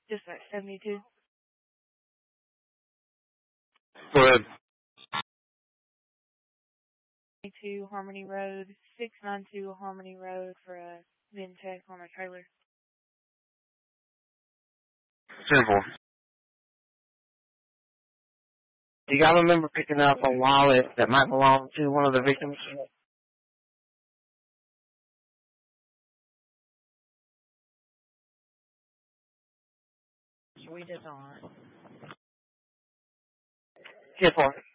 Just at 72. Go ahead. 72 Harmony Road, 692 Harmony Road for a VIN check on a trailer. Simple. Do y'all remember picking up a wallet that might belong to one of the victims? We did not. 10-4.